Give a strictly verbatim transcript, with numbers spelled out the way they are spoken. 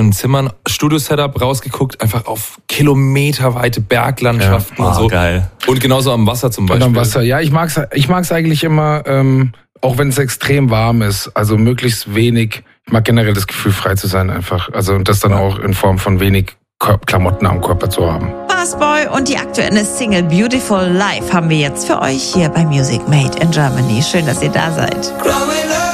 unseren Zimmern, Studio-Setup rausgeguckt, einfach auf kilometerweite Berglandschaften ja. oh, und so. Geil. Und genauso am Wasser zum Beispiel. Und am Wasser, ja, ich mag's, ich mag's eigentlich immer, ähm, auch wenn es extrem warm ist, also möglichst wenig. Ich mag generell das Gefühl, frei zu sein einfach. Also und das dann auch in Form von wenig Klamotten am Körper zu haben. Fastboy und die aktuelle Single Beautiful Life haben wir jetzt für euch hier bei Music Made in Germany. Schön, dass ihr da seid.